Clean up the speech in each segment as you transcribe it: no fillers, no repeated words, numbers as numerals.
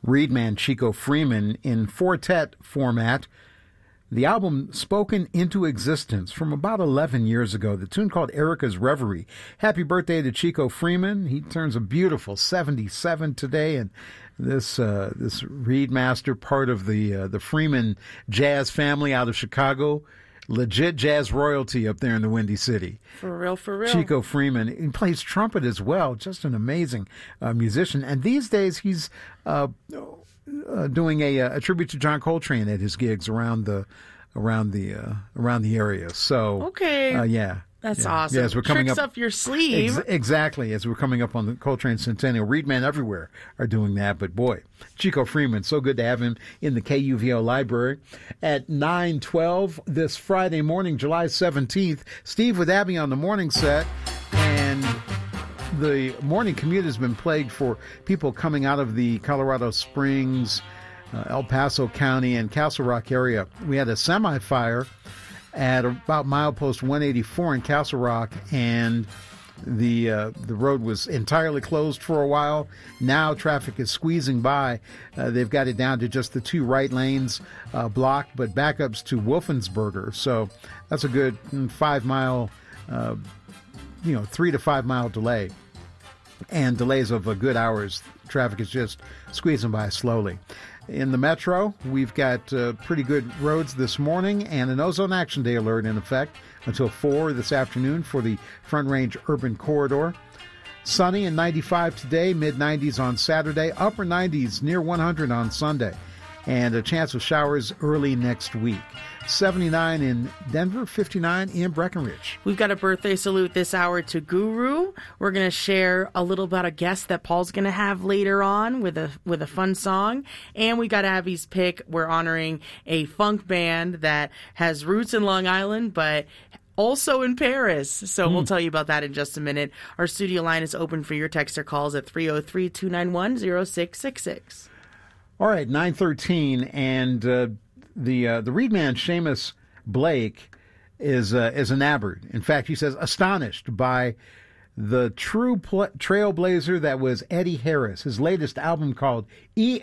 Reedman Chico Freeman in quartet format. The album Spoken into Existence from about 11 years ago. The tune called Erica's Reverie. Happy birthday to Chico Freeman. He turns a beautiful 77 today, and this Reed Master, part of the Freeman jazz family out of Chicago. Legit jazz royalty up there in the Windy City. For real, for real. Chico Freeman. He plays trumpet as well. Just an amazing musician. And these days he's doing a tribute to John Coltrane at his gigs around the area. So okay, yeah. That's awesome. Yeah, as we're coming Tricks up your sleeve. Exactly. As we're coming up on the Coltrane Centennial, Reedman everywhere are doing that. But boy, Chico Freeman, so good to have him in the KUVO library. At 9:12 this Friday morning, July 17th, Steve with Abby on the morning set. And the morning commute has been plagued for people coming out of the Colorado Springs, El Paso County, and Castle Rock area. We had a semi-fire at about milepost 184 in Castle Rock, and the road was entirely closed for a while. Now traffic is squeezing by. They've got it down to just the two right lanes blocked, but backups to Wolfensberger. So that's a good 5 mile, 3 to 5 mile delay, and delays of a good hours. Traffic is just squeezing by slowly. In the metro, we've got pretty good roads this morning and an ozone action day alert in effect until 4 this afternoon for the Front Range Urban Corridor. Sunny and 95 today, mid-90s on Saturday, upper 90s near 100 on Sunday, and a chance of showers early next week. 79 in Denver, 59 in Breckenridge. We've got a birthday salute this hour to Guru. We're going to share a little about a guest that Paul's going to have later on with a fun song. And we got Abby's pick. We're honoring a funk band that has roots in Long Island, but also in Paris. So we'll tell you about that in just a minute. Our studio line is open for your text or calls at 303-291-0666. All right, 9:13, and the Reedman, Seamus Blake, is enamored. In fact, he says astonished by the true trailblazer that was Eddie Harris. His latest album called E.H. !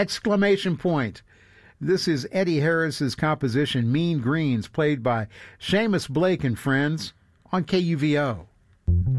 This is Eddie Harris's composition Mean Greens, played by Seamus Blake and friends on KUVO.